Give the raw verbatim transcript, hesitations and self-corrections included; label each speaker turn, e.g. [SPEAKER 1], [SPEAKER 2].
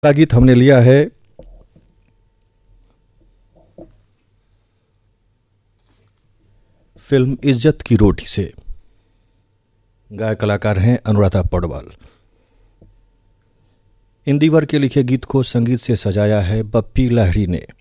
[SPEAKER 1] अगला गीत हमने लिया है फिल्म इज्जत की रोटी से। गायक कलाकार हैं अनुराधा पौडवाल। इंदिवर के लिखे गीत को संगीत से सजाया है बप्पी लाहिड़ी ने।